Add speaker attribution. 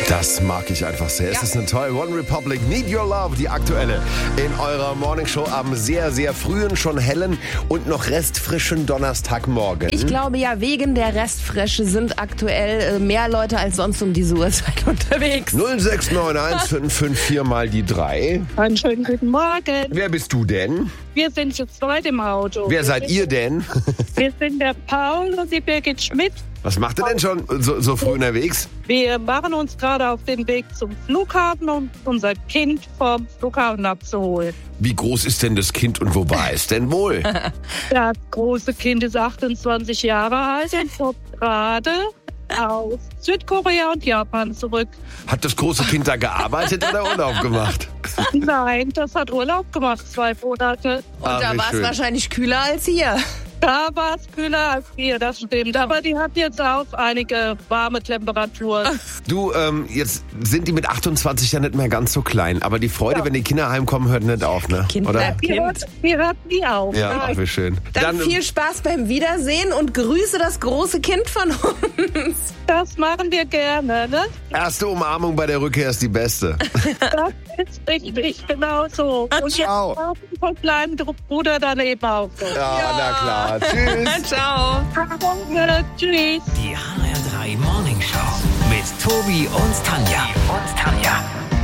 Speaker 1: Das mag ich einfach sehr. Es ist eine tolle One Republic, Need Your Love, die aktuelle in eurer Morningshow am sehr, sehr frühen, schon hellen und noch restfrischen Donnerstagmorgen.
Speaker 2: Ich glaube ja, wegen der Restfrische sind aktuell mehr Leute als sonst um diese Uhrzeit unterwegs.
Speaker 1: 0691 554 mal die 3.
Speaker 3: Einen schönen guten Morgen.
Speaker 1: Wer bist du denn?
Speaker 3: Wir sind zu zweit im Auto.
Speaker 1: Wer seid ihr denn?
Speaker 3: Wir sind der Paul und die Birgit Schmidt.
Speaker 1: Was macht ihr denn schon so früh unterwegs?
Speaker 3: Wir machen uns gerade auf den Weg zum Flughafen, um unser Kind vom Flughafen abzuholen.
Speaker 1: Wie groß ist denn das Kind und wo war es denn wohl?
Speaker 3: Das große Kind ist 28 Jahre alt und kommt gerade aus Südkorea und Japan zurück.
Speaker 1: Hat das große Kind da gearbeitet oder Urlaub gemacht?
Speaker 3: Nein, das hat Urlaub gemacht, 2 Monate.
Speaker 2: Und da
Speaker 1: wie
Speaker 2: war es
Speaker 1: schön.
Speaker 2: wahrscheinlich kühler als hier.
Speaker 3: Da war es kühler als hier, das stimmt. Aber die hat jetzt auch einige warme Temperaturen.
Speaker 1: Du, jetzt sind die mit 28 ja nicht mehr ganz so klein, aber die Freude, wenn die Kinder heimkommen, hört nicht auf, ne?
Speaker 2: Kind
Speaker 1: Oder?
Speaker 2: bleibt Kind.
Speaker 3: Wir hatten die auch.
Speaker 1: Ja, ach, wie schön.
Speaker 2: Dann viel Spaß beim Wiedersehen und grüße das große Kind von uns.
Speaker 3: Das machen wir gerne, ne?
Speaker 1: Erste Umarmung bei der Rückkehr ist die beste.
Speaker 3: Das ist richtig, genau so. Und
Speaker 1: Ciao.
Speaker 3: jetzt von kleinem Bruder dann eben auch so.
Speaker 1: Ja, na klar. Tschüss.
Speaker 2: Ciao.
Speaker 3: Tschüss.
Speaker 4: Die HR3 Morning Show mit Tobi und Tanja.